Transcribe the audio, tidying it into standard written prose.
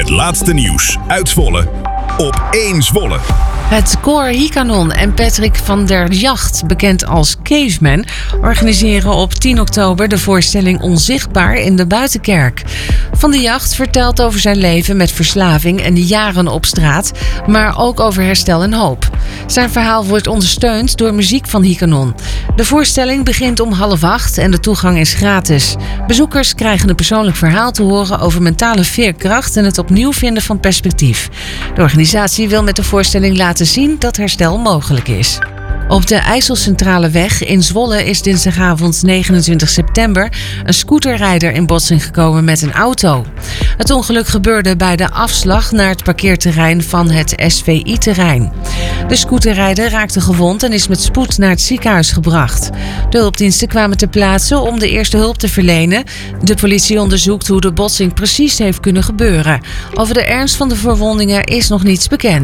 Het laatste nieuws uit Zwolle op 1 Zwolle. Het koor Hikanon en Patrick van der Jacht, bekend als Caveman, organiseren op 10 oktober de voorstelling Onzichtbaar in de Buitenkerk. Van der Jacht vertelt over zijn leven met verslaving en de jaren op straat, maar ook over herstel en hoop. Zijn verhaal wordt ondersteund door muziek van Hikanon. De voorstelling begint om 7:30 en de toegang is gratis. Bezoekers krijgen een persoonlijk verhaal te horen over mentale veerkracht en het opnieuw vinden van perspectief. De organisatie wil met de voorstelling laten zien dat herstel mogelijk is. Op de IJsselcentraleweg in Zwolle is dinsdagavond 29 september een scooterrijder in botsing gekomen met een auto. Het ongeluk gebeurde bij de afslag naar het parkeerterrein van het SVI-terrein. De scooterrijder raakte gewond en is met spoed naar het ziekenhuis gebracht. De hulpdiensten kwamen ter plaatse om de eerste hulp te verlenen. De politie onderzoekt hoe de botsing precies heeft kunnen gebeuren. Over de ernst van de verwondingen is nog niets bekend.